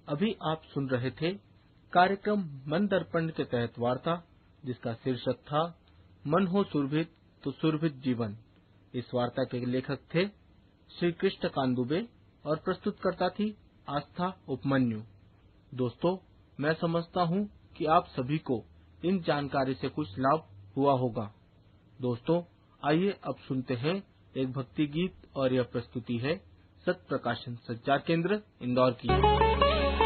अभी आप सुन रहे थे कार्यक्रम मन दर्पण के तहत वार्ता, जिसका शीर्षक था मन हो सुरभित तो सुरभित जीवन। इस वार्ता के लेखक थे श्री कृष्णकांत दुबे और प्रस्तुतकर्ता थी आस्था उपमन्यु। दोस्तों, मैं समझता हूँ कि आप सभी को इन जानकारी से कुछ लाभ हुआ होगा। दोस्तों, आइए अब सुनते हैं एक भक्ति गीत और यह प्रस्तुति है सत्य प्रकाशन संचार केंद्र इंदौर की।